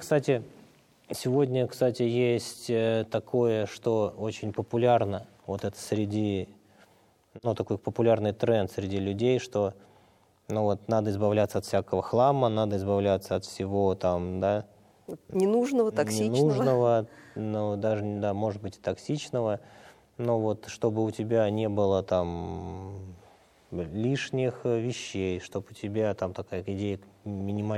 сегодня, кстати, есть такое, что очень популярно, вот это такой популярный тренд среди людей, что, надо избавляться от всякого хлама, надо избавляться от всего там, да, Ненужного, токсичного. ненужного, даже, да, может быть, и токсичного, но вот чтобы у тебя не было там лишних вещей, чтобы у тебя там такая идея минимализма.